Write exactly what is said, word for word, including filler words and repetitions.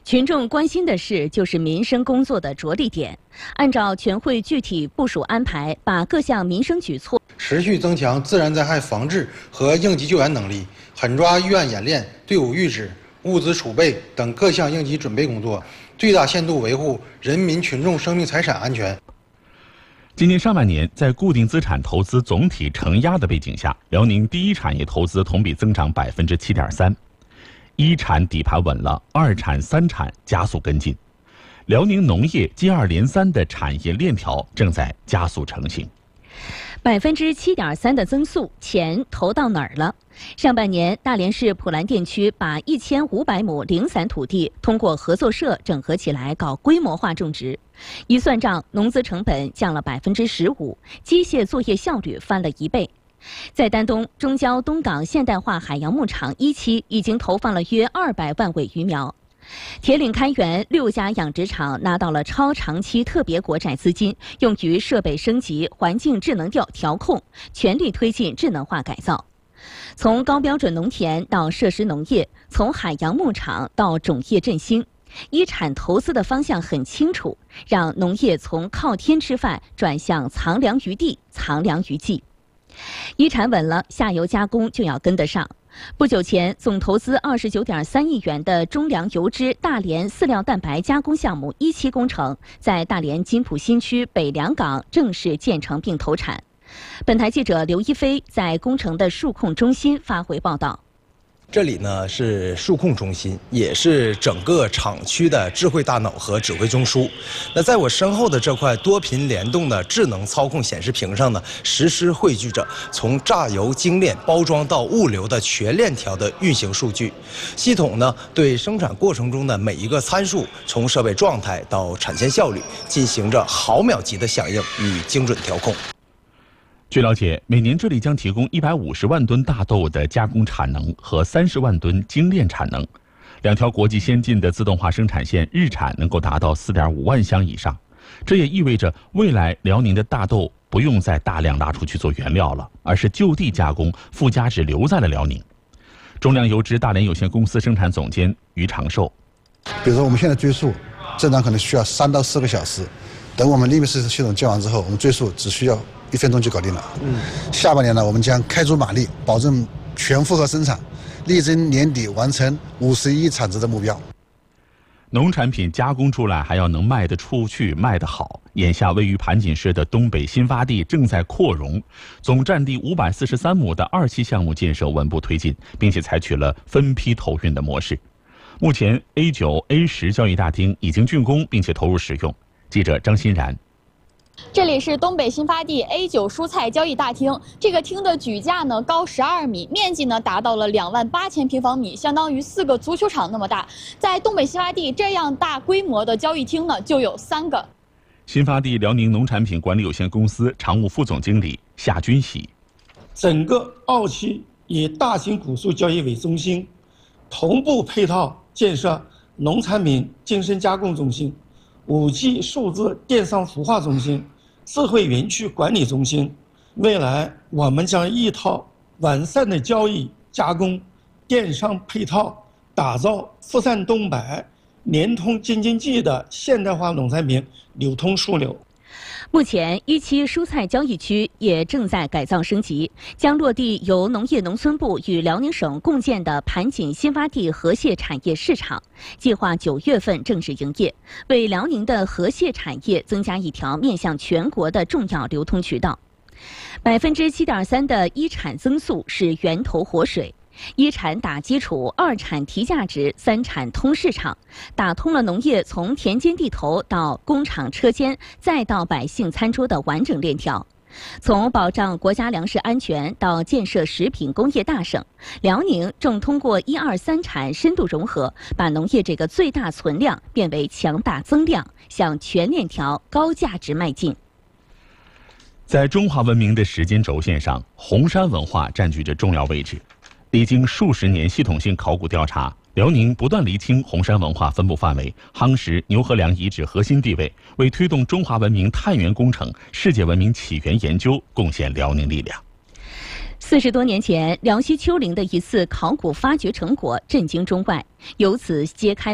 群众关心的事就是民生工作的着力点。按照全会具体部署安排，把各项民生举措持续增强自然灾害防治和应急救援能力，狠抓预案演练、队伍预指、物资储备等各项应急准备工作，最大限度维护人民群众生命财产安全。 今年上半年，在固定资产投资总体承压的背景下，辽宁第一产业投资同比增长百分之七点三，一产底盘稳了，二产、三产加速跟进。辽宁农业接二连三的产业链条正在加速成型。 百分之七点三的增速，钱投到哪儿了？上半年，大连市普兰店区把一千五百亩零散土地通过合作社整合起来搞规模化种植，一算账，农资成本降了百分之十五，机械作业效率翻了一倍。在丹东，中交东港现代化海洋牧场一期已经投放了约二百万尾鱼苗。铁岭开源六家养殖场拿到了超长期特别国债资金，用于设备升级、环境智能调调控，全力推进智能化改造。从高标准农田到设施农业，从海洋牧场到种业振兴，一产投资的方向很清楚，让农业从靠天吃饭转向藏粮于地、藏粮于技。一产稳了，下游加工就要跟得上。不久前，总投资二十九点三亿元的中粮油脂大连饲料蛋白加工项目一期工程，在大连金浦新区北良港正式建成并投产。本台记者刘一飞在工程的数控中心发回报道。 这里呢是数控中心，也是整个厂区的智慧大脑和指挥中枢。那在我身后的这块多频联动的智能操控显示屏上呢，实时汇聚着从榨油、精炼、包装到物流的全链条的运行数据。系统呢对生产过程中的每一个参数，从设备状态到产线效率，进行着毫秒级的响应与精准调控。 据了解，每年这里将提供一百五十万吨大豆的加工产能和三十万吨精炼产能，两条国际先进的自动化生产线日产能够达到四点五万箱以上。这也意味着未来辽宁的大豆不用再大量拉出去做原料了，而是就地加工，附加值留在了辽宁。中粮油脂大连有限公司生产总监于长寿， 比如说我们现在追溯，正常可能需要三到四个小时，等我们利密式系统建完之后，我们追溯只需要一分钟就搞定了。嗯，下半年呢，我们将开足马力，保证全负荷生产，力争年底完成五十亿产值的目标。 农产品加工出来还要能卖得出去、卖得好。眼下位于盘锦市的东北新发地正在扩容，总占地五百四十三亩的二期项目建设稳步推进，并且采取了分批投运的模式。目前 A 九、A 十 交易大厅已经竣工并且投入使用。记者张欣然。 这里是东北新发地 A 九 蔬菜交易大厅，这个厅的举架呢高十二米，面积呢达到了两万八千平方米，相当于四个足球场那么大。在东北新发地这样大规模的交易厅呢就有三个。 新发地辽宁农产品管理有限公司常务副总经理夏军喜， 整个二期以大型果蔬交易为中心，同步配套建设农产品精深加工中心、五 G 数字电商孵化中心、智慧园区管理中心。未来我们将一套完善的交易、加工、电商配套，打造富善东北、联通京津冀的现代化农产品流通枢纽。 目前，一期蔬菜交易区也正在改造升级，将落地由农业农村部与辽宁省共建的盘锦新发地河蟹产业市场，计划九月份正式营业，为辽宁的河蟹产业增加一条面向全国的重要流通渠道。百分之七点三的一产增速是源头活水。一产打基础，二产提价值，三产通市场，打通了农业从田间地头到工厂车间，再到百姓餐桌的完整链条。从保障国家粮食安全到建设食品工业大省，辽宁正通过一二三产深度融合，把农业这个最大存量变为强大增量，向全链条高价值迈进。 在中华文明的时间轴线上，红山文化占据着重要位置。历经数十年系统性考古调查，辽宁不断厘清红山文化分布范围，夯实牛河梁遗址核心地位，为推动中华文明探源工程、世界文明起源研究贡献辽宁力量。 四十多年前，辽西丘陵的一次考古发掘成果震惊中外，由此揭开